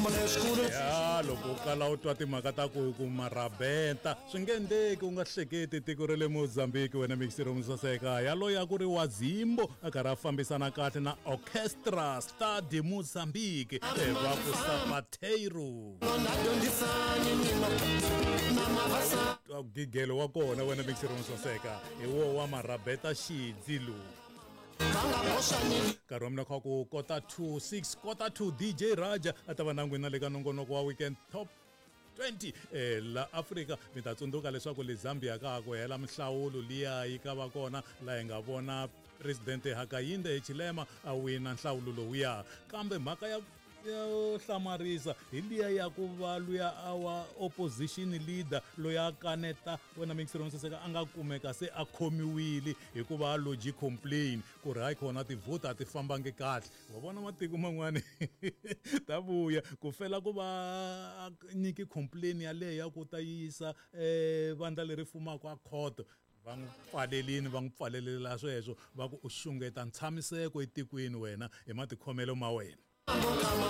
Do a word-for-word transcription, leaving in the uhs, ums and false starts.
ya loko kala u twa timhaka ta ku ku marabenta swi nge endleki u nga hleketi tiko ra le Mozambique wena mixero musaseka yaloye a ku ri wa Zimbo a karhi a fambisana kahle na Orchestra Star de Mozambique va ku Sapateiro gigelo wa kona wena mixero musaseka hi wo wa marabeta xidzi lowu nkarhi wa mina kha ku kota to six kota to D J Raja a ta va na n'wina le ka nongonoko wa weekend top twenty eh la Africa mi ta tsundzuka leswaku le Zambia ka ha ku hela mihlawulo liya yi ka va kona la hi nga vona president Hakainde Hichilema a wina nhlawulo lowuya kambe mhaka ya yo hlamarisa hi liya ya ku va luya our opposition leader loya kaneta wena mixero musaseka a nga kumeka se a khomiwile hikuva logic complain ku ri hayi khona ti vote ti fambange kahle wa vona matiko man'wana ta vuya ku fela ku va nyiki complain ya leya ku ta yisa eh vandla leri fumaka a court va n'wi pfalelini va n'wi pfalelela sweswo va ku u xungeta ntshamiseko etikweni wena hi matikhomelo ma wena